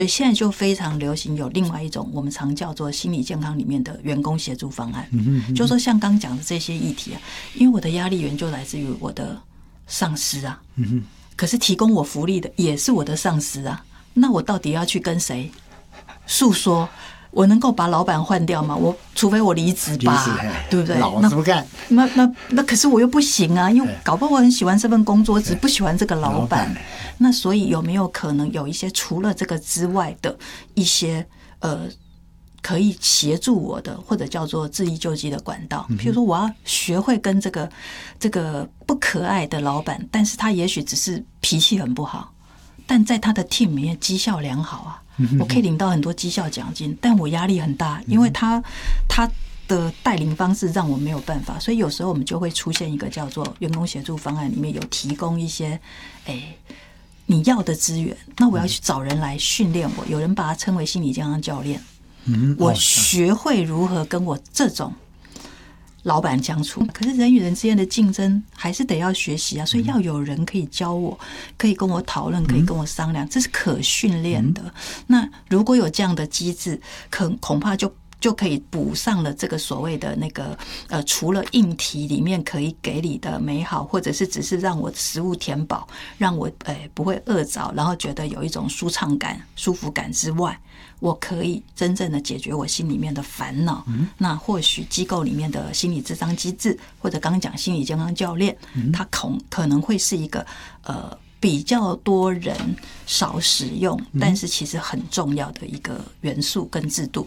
现在就非常流行有另外一种我们常叫做心理健康里面的员工协助方案，就是说像刚讲的这些议题啊，因为我的压力源就来自于我的上司啊，可是提供我福利的也是我的上司啊，那我到底要去跟谁诉说？我能够把老板换掉吗？除非我离职吧，对不对？ 老子不干。 那可是我又不行啊，因为搞不好我很喜欢这份工作，只不喜欢这个老板。那所以有没有可能有一些除了这个之外的一些可以协助我的，或者叫做自力救济的管道？譬如说，我要学会跟这个不可爱的老板，但是他也许只是脾气很不好，但在他的 team 里面绩效良好啊。我可以领到很多绩效奖金，但我压力很大，因为他的带领方式让我没有办法，所以有时候我们就会出现一个叫做员工协助方案，里面有提供一些你要的资源，那我要去找人来训练我，有人把它称为心理健康教练，我学会如何跟我这种老板相处，可是人与人之间的竞争还是得要学习啊，所以要有人可以教我，可以跟我讨论，可以跟我商量，这是可训练的。那如果有这样的机制，恐怕就可以补上了这个所谓的那个除了硬题里面可以给你的美好，或者是只是让我食物填饱，让我不会饿着，然后觉得有一种舒畅感、舒服感之外，我可以真正的解决我心里面的烦恼。那或许机构里面的心理咨商机制，或者刚刚讲心理健康教练，它可能会是一个比较多人少使用，但是其实很重要的一个元素跟制度。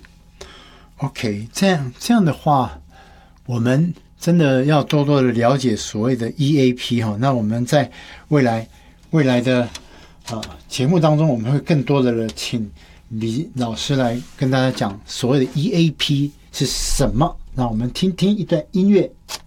OK， 这样的话，我们真的要多多的了解所谓的 EAP 哈。那我们在未来的节目当中，我们会更多的请李老师来跟大家讲所谓的 EAP 是什么。那我们听一段音乐。